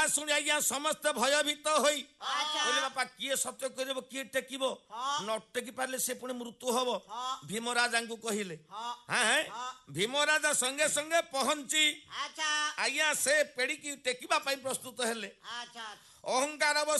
शुणी आज्ञा समस्ते भयभीत होई अच्छा। बोले बापा किए सत्य कर किए टेकिब हाँ। न टेकी पारे से पुणी मृत्यु हम हाँ। भीमराजा कहले हाँ। हाँ हाँ। भीमराजा संगे संगे पहुंची अच्छा आज्ञा से पेड़ी की टेकिबा प्रस्तुत हेले अच्छा अहंकार